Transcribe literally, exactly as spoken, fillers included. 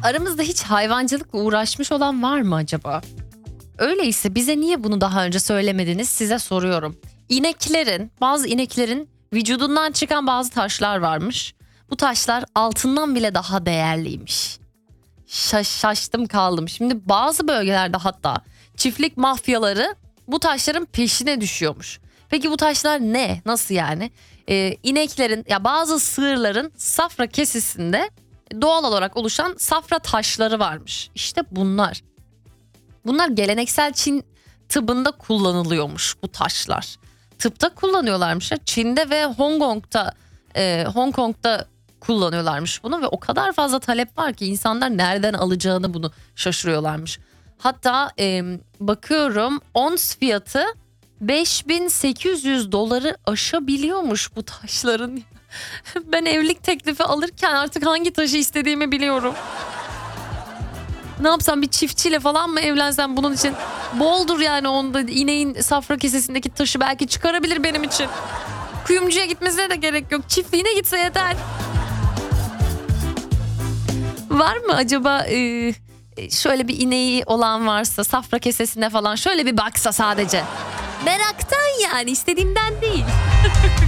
Aramızda hiç hayvancılıkla uğraşmış olan var mı acaba? Öyleyse bize niye bunu daha önce söylemediniz, size soruyorum. İneklerin, bazı ineklerin vücudundan çıkan bazı taşlar varmış. Bu taşlar altından bile daha değerliymiş. Şaş, şaştım kaldım. Şimdi bazı bölgelerde hatta çiftlik mafyaları bu taşların peşine düşüyormuş. Peki bu taşlar ne? Nasıl yani? Ee, ineklerin ya bazı sığırların safra kesesinde doğal olarak oluşan safra taşları varmış. İşte bunlar. Bunlar geleneksel Çin tıbbında kullanılıyormuş bu taşlar. Tıpta kullanıyorlarmış. ya. Çin'de ve Hong Kong'da e, Hong Kong'da kullanıyorlarmış bunu ve o kadar fazla talep var ki insanlar nereden alacağını bunu şaşırıyorlarmış. Hatta e, bakıyorum ons fiyatı beş bin sekiz yüz doları aşabiliyormuş bu taşların. Ben evlilik teklifi alırken artık hangi taşı istediğimi biliyorum. Ne yapsam, bir çiftçiyle falan mı evlensem bunun için? Boldur yani, onda ineğin safra kesesindeki taşı belki çıkarabilir benim için. Kuyumcuya gitmesine de gerek yok. Çiftliğine gitse yeter. Var mı acaba e, şöyle bir ineği olan varsa safra kesesine falan şöyle bir baksa sadece. Meraktan yani, istediğimden değil.